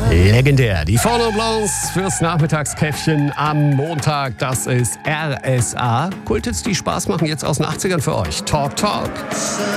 Legendär. Die Phono Blancs fürs Nachmittagskäffchen am Montag. Das ist RSA. Kulthits, die Spaß machen, jetzt aus den 80ern für euch. Talk, Talk.